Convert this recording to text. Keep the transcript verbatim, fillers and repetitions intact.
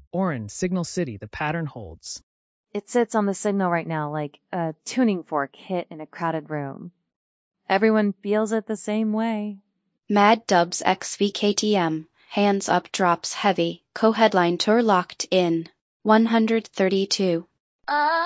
Orin, Signal City, the pattern holds. It sits on the signal right now like a tuning fork hit in a crowded room. Everyone feels it the same way. Mad Dubs X V K T M, Hands Up drops heavy, co-headline tour locked in. one hundred thirty-two.